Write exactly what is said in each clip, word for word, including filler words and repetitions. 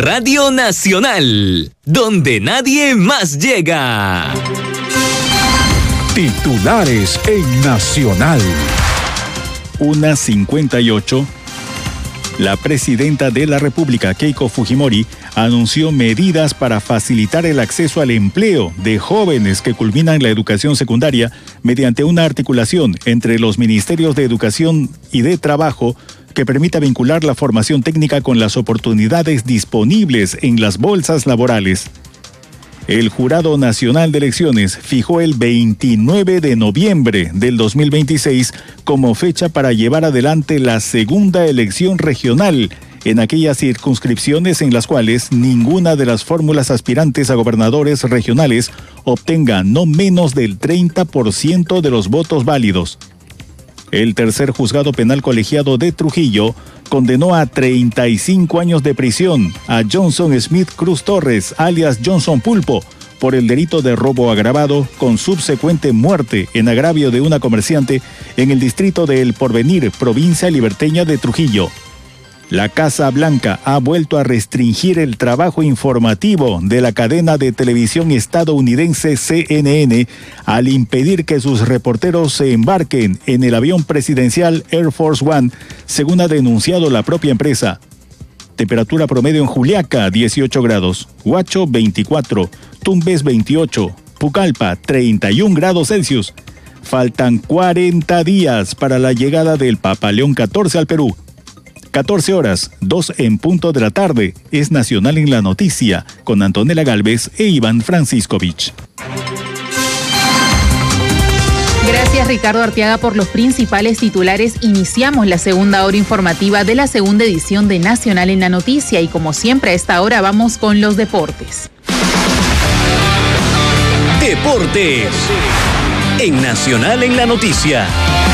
Radio Nacional, donde nadie más llega. Titulares en Nacional. una cincuenta y ocho. La presidenta de la República, Keiko Fujimori, anunció medidas para facilitar el acceso al empleo de jóvenes que culminan la educación secundaria mediante una articulación entre los Ministerios de Educación y de Trabajo que permita vincular la formación técnica con las oportunidades disponibles en las bolsas laborales. El Jurado Nacional de Elecciones fijó el veintinueve de noviembre del dos mil veintiséis como fecha para llevar adelante la segunda elección regional en aquellas circunscripciones en las cuales ninguna de las fórmulas aspirantes a gobernadores regionales obtenga no menos del treinta por ciento de los votos válidos. El tercer juzgado penal colegiado de Trujillo condenó a treinta y cinco años de prisión a Johnson Smith Cruz Torres, alias Johnson Pulpo, por el delito de robo agravado con subsecuente muerte en agravio de una comerciante en el distrito de El Porvenir, provincia liberteña de Trujillo. La Casa Blanca ha vuelto a restringir el trabajo informativo de la cadena de televisión estadounidense C N N al impedir que sus reporteros se embarquen en el avión presidencial Air Force One, según ha denunciado la propia empresa. Temperatura promedio en Juliaca, dieciocho grados, Huacho, veinticuatro, Tumbes, veintiocho, Pucallpa, treinta y un grados Celsius. Faltan cuarenta días para la llegada del Papa León catorce al Perú. catorce horas, dos en punto de la tarde, es Nacional en la Noticia, con Antonella Galvez e Iván Franciscovich. Gracias, Ricardo Arteaga, por los principales titulares. Iniciamos la segunda hora informativa de la segunda edición de Nacional en la Noticia y como siempre a esta hora vamos con los deportes. Deportes en Nacional en la Noticia.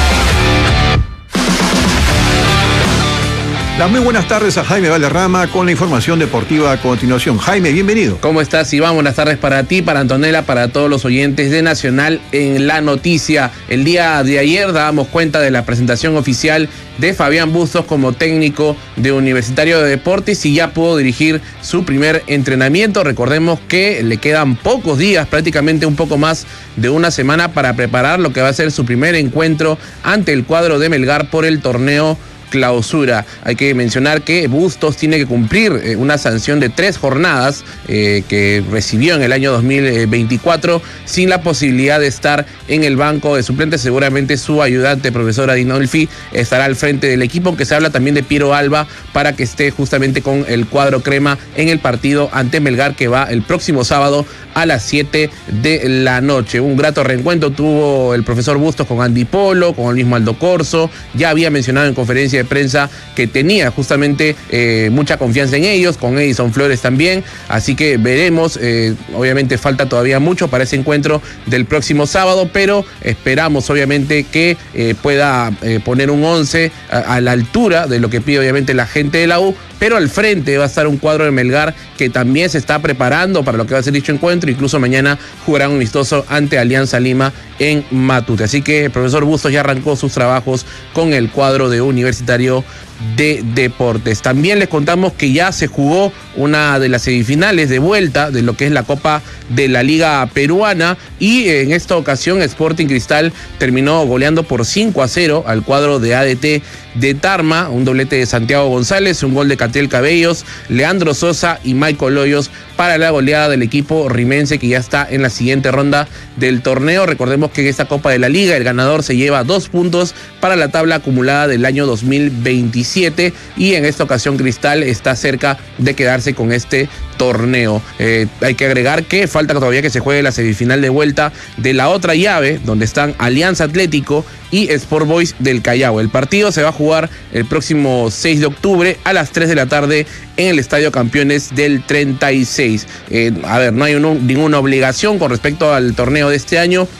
Las muy buenas tardes a Jaime Valderrama con la información deportiva a continuación. Jaime, bienvenido. ¿Cómo estás, Iván? Buenas tardes para ti, para Antonella, para todos los oyentes de Nacional en la Noticia. El día de ayer dábamos cuenta de la presentación oficial de Fabián Bustos como técnico de Universitario de Deportes y ya pudo dirigir su primer entrenamiento. Recordemos que le quedan pocos días, prácticamente un poco más de una semana para preparar lo que va a ser su primer encuentro ante el cuadro de Melgar por el torneo Clausura. Hay que mencionar que Bustos tiene que cumplir eh, una sanción de tres jornadas eh, que recibió en el año dos mil veinticuatro sin la posibilidad de estar en el banco de suplentes. Seguramente su ayudante, profesor Adinolfi, estará al frente del equipo, aunque se habla también de Piero Alba para que esté justamente con el cuadro crema en el partido ante Melgar que va el próximo sábado a las siete de la noche. Un grato reencuentro tuvo el profesor Bustos con Andy Polo, con el mismo Aldo Corso. Ya había mencionado en conferencia de prensa que tenía justamente eh, mucha confianza en ellos, con Edison Flores también, así que veremos, eh, obviamente falta todavía mucho para ese encuentro del próximo sábado, pero esperamos obviamente que eh, pueda eh, poner un once a, a la altura de lo que pide obviamente la gente de la U, pero al frente va a estar un cuadro de Melgar que también se está preparando para lo que va a ser dicho encuentro. Incluso mañana jugarán un amistoso ante Alianza Lima en Matute. Así que el profesor Bustos ya arrancó sus trabajos con el cuadro de Universitario de Deportes. También les contamos que ya se jugó una de las semifinales de vuelta de lo que es la Copa de la Liga Peruana y en esta ocasión Sporting Cristal terminó goleando por cinco a cero al cuadro de A D T de Tarma, un doblete de Santiago González, un gol de Catriel Cabellos, Leandro Sosa y Michael Hoyos para la goleada del equipo rimense que ya está en la siguiente ronda del torneo. Recordemos que en esta Copa de la Liga el ganador se lleva dos puntos para la tabla acumulada del año dos mil veintisiete y en esta ocasión Cristal está cerca de quedarse con este torneo. Eh, hay que agregar que falta todavía que se juegue la semifinal de vuelta de la otra llave, donde están Alianza Atlético y Sport Boys del Callao. El partido se va a jugar el próximo seis de octubre a las tres de la tarde en el Estadio Campeones del treinta y seis. Eh, a ver, no hay un, ninguna obligación con respecto al torneo de este año.